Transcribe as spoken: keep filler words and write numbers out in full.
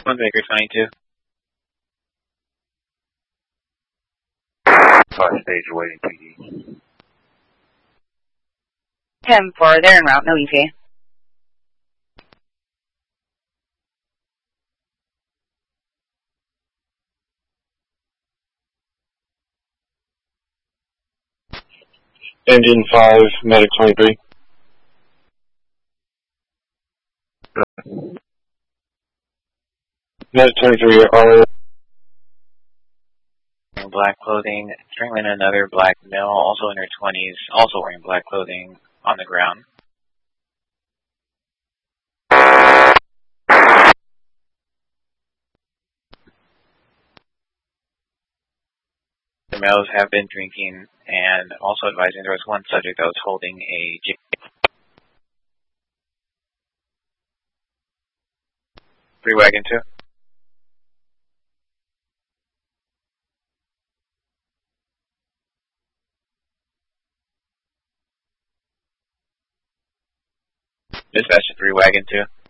One Baker twenty-two. Five stage waiting P D. ten four, they're en route, no E T. Engine five, medic twenty-three. Medic twenty-three, are Black clothing, strangling another black male, also in her twenties, also wearing black clothing, on the ground. The males have been drinking, and also advising there was one subject that was holding a J. Three wagon two. Dispatch to three wagon two.